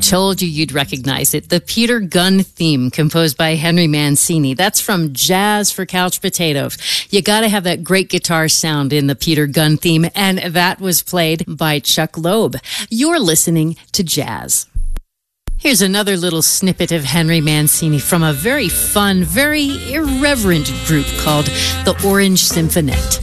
Told you you'd recognize it. The Peter Gunn theme, composed by Henry Mancini. That's from Jazz for Couch Potatoes. You got to have that great guitar sound in the Peter Gunn theme, and that was played by Chuck Loeb. You're listening to Jazz. Here's another little snippet of Henry Mancini from a very fun, very irreverent group called the Orange Symphonette.